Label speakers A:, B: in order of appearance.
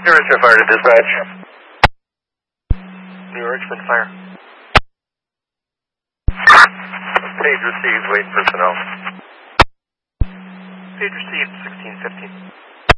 A: New Richmond Fire to dispatch. New Richmond Fire. Page received, wait personnel. Page received, 1615.